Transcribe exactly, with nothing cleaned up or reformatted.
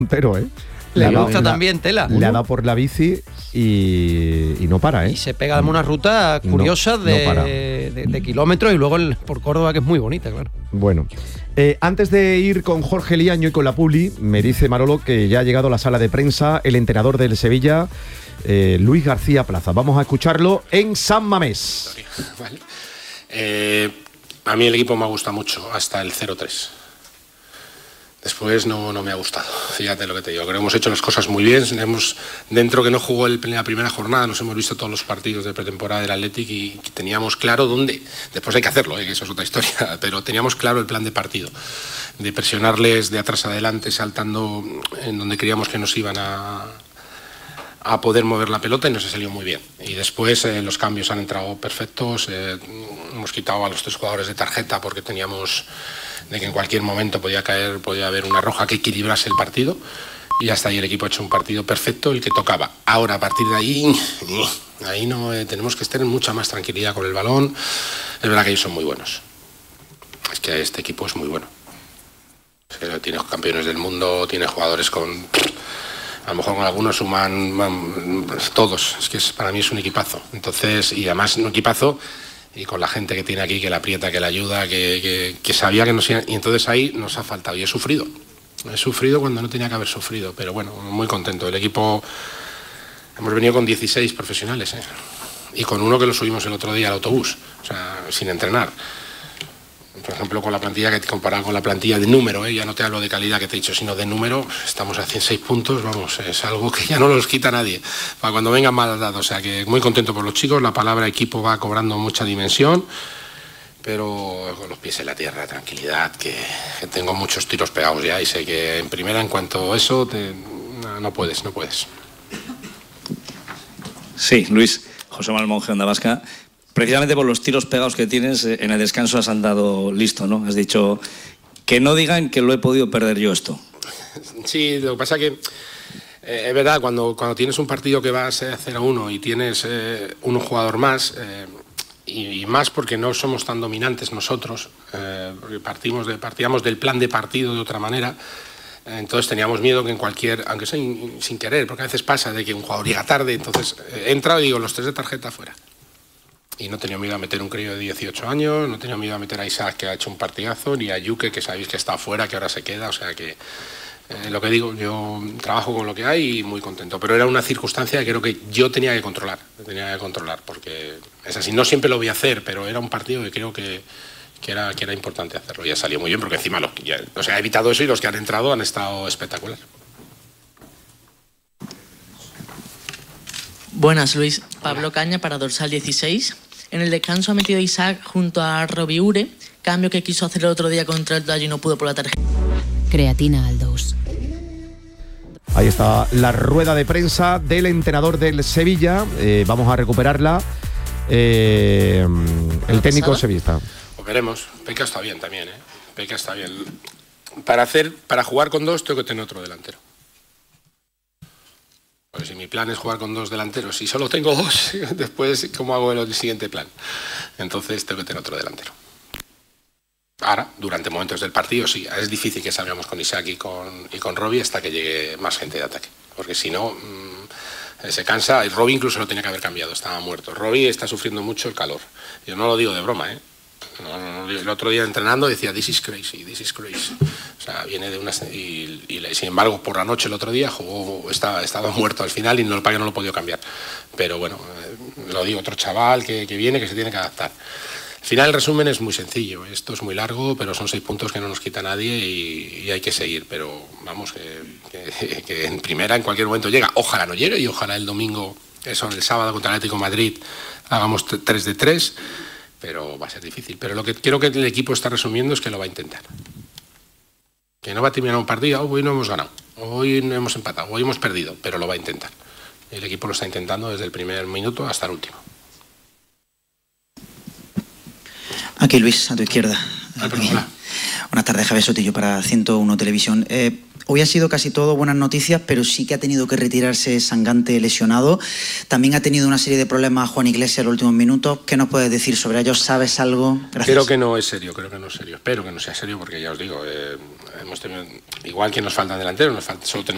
Pero, ¿eh? Le, le gusta dado, también tela. Le ha dado por la bici y, y no para, ¿eh? Y se pega una ruta curiosa no, de, no de, de kilómetros y luego el, por Córdoba, que es muy bonita, claro. Bueno, eh, antes de ir con Jorge Liaño y con la publi, me dice Manolo que ya ha llegado a la sala de prensa el entrenador del Sevilla, eh, Luis García Plaza. Vamos a escucharlo en San Mamés. Vale. Eh, a mí el equipo me ha gustado mucho, hasta el cero tres. Después no, no me ha gustado, fíjate lo que te digo. Creo que hemos hecho las cosas muy bien. Hemos, dentro que no jugó el, la primera jornada, nos hemos visto todos los partidos de pretemporada del Athletic y teníamos claro dónde. Después hay que hacerlo, ¿eh? Que eso es otra historia, pero teníamos claro el plan de partido. De presionarles de atrás adelante, saltando en donde creíamos que nos iban a, a poder mover la pelota y nos ha salido muy bien. Y después eh, los cambios han entrado perfectos. Eh, hemos quitado a los tres jugadores de tarjeta porque teníamos... de que en cualquier momento podía caer, podía haber una roja que equilibrase el partido y hasta ahí el equipo ha hecho un partido perfecto, el que tocaba. Ahora a partir de ahí, ahí no eh, tenemos que estar en mucha más tranquilidad con el balón. Es verdad que ellos son muy buenos. Es que este equipo es muy bueno. Es que tiene campeones del mundo, tiene jugadores con... A lo mejor con algunos suman man, todos. Es que es, para mí es un equipazo. Entonces, y además un equipazo... y con la gente que tiene aquí, que la aprieta, que la ayuda, que, que, que sabía que nos iba... Y entonces ahí nos ha faltado. Y he sufrido. He sufrido cuando no tenía que haber sufrido. Pero bueno, muy contento. El equipo... Hemos venido con dieciséis profesionales, ¿eh? Y con uno que lo subimos el otro día al autobús. O sea, sin entrenar. Por ejemplo, con la plantilla, que comparado con la plantilla de número, ¿eh? Ya no te hablo de calidad que te he dicho, sino de número, estamos a ciento seis puntos, vamos, es algo que ya no los quita nadie, para cuando vengan mal dados. O sea que muy contento por los chicos, la palabra equipo va cobrando mucha dimensión, pero con los pies en la tierra, tranquilidad, que, que tengo muchos tiros pegados ya y sé que en primera, en cuanto a eso, te, no, no puedes, no puedes. Sí, Luis, José Manuel Monge, Onda Vasca. Precisamente por los tiros pegados que tienes, en el descanso has andado listo, ¿no? Has dicho que no digan que lo he podido perder yo esto. Sí, lo que pasa es que eh, es verdad, cuando, cuando tienes un partido que vas a cero a uno y tienes eh, un jugador más, eh, y, y más porque no somos tan dominantes nosotros, eh, porque partimos de, partíamos del plan de partido de otra manera. Entonces teníamos miedo que en cualquier, aunque sea in, sin querer, porque a veces pasa de que un jugador llega tarde, entonces eh, he entrado y digo, los tres de tarjeta fuera. Y no tenía miedo a meter un crío de dieciocho años, no tenía miedo a meter a Isaac, que ha hecho un partidazo, ni a Yuke, que sabéis que está afuera, que ahora se queda. O sea que, eh, lo que digo, yo trabajo con lo que hay y muy contento. Pero era una circunstancia que creo que yo tenía que controlar, tenía que controlar, porque es así. No siempre lo voy a hacer, pero era un partido que creo que, que, era, que era importante hacerlo. Y ha salido muy bien, porque encima, los, ya, o sea, ha evitado eso y los que han entrado han estado espectaculares. Buenas, Luis. Pablo Caña para Dorsal dieciséis. En el descanso ha metido Isaac junto a Robbie Ure, cambio que quiso hacer el otro día contra el Dallas y no pudo por la tarjeta. Creatina Aldous. Ahí está la rueda de prensa del entrenador del Sevilla. Eh, vamos a recuperarla. Eh, el técnico sevillista. Pues veremos. Peca está bien también, ¿eh? Peca está bien. Para hacer, para jugar con dos tengo que tener otro delantero. Pues si mi plan es jugar con dos delanteros y solo tengo dos, después, ¿cómo hago el siguiente plan? Entonces tengo que tener otro delantero. Ahora, durante momentos del partido, sí, es difícil que salgamos con Isaac y con, y con Robbie hasta que llegue más gente de ataque. Porque si no, mmm, se cansa. Y Robbie incluso lo tenía que haber cambiado, estaba muerto. Robbie está sufriendo mucho el calor. Yo no lo digo de broma, ¿eh? No, no, el otro día entrenando decía, this is crazy, this is crazy. O sea, viene de una... Y, y sin embargo, por la noche el otro día jugó, estaba, estaba muerto al final y no, el padre no lo podía cambiar. Pero bueno, eh, lo digo, otro chaval que, que viene, que se tiene que adaptar. Al final el resumen es muy sencillo, esto es muy largo, pero son seis puntos que no nos quita nadie y, y hay que seguir. Pero vamos, que, que, que en primera en cualquier momento llega. Ojalá no llegue y ojalá el domingo, eso, el sábado contra el Atlético de Madrid, hagamos tres de tres. Pero va a ser difícil. Pero lo que creo que el equipo está resumiendo es que lo va a intentar. Que no va a terminar un partido, oh, hoy no hemos ganado, hoy no hemos empatado, hoy hemos perdido, pero lo va a intentar. El equipo lo está intentando desde el primer minuto hasta el último. Aquí Luis, a tu izquierda. Ah, pero hola. Buenas tardes, Javier Sotillo para ciento uno Televisión. Eh, hoy ha sido casi todo buenas noticias, pero sí que ha tenido que retirarse Sangante lesionado. También ha tenido una serie de problemas Juan Iglesias en los últimos minutos. ¿Qué nos puedes decir sobre ellos? ¿Sabes algo? Gracias. Creo que no es serio, creo que no es serio. Espero que no sea serio porque ya os digo, eh, hemos tenido, igual que nos faltan delanteros, nos falta, solo tenemos